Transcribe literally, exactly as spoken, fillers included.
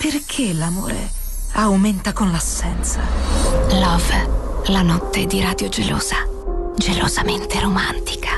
Perché l'amore aumenta con l'assenza? Love, la notte di Radio Gelosa. Gelosamente romantica.